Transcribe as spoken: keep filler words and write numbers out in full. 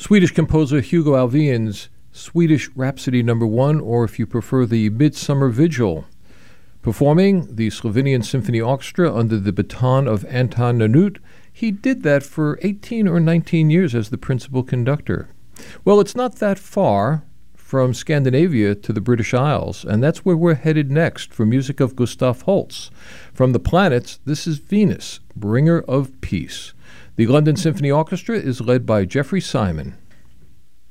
Swedish composer Hugo Alfvén's Swedish Rhapsody Number One, or if you prefer, the Midsummer Vigil. Performing the Slovenian Symphony Orchestra under the baton of Anton Nanut, he did that for eighteen or nineteen years as the principal conductor. Well, it's not that far from Scandinavia to the British Isles, and that's where we're headed next for music of Gustav Holst. From the planets, this is Venus, bringer of peace. The London Symphony Orchestra is led by Jeffrey Simon.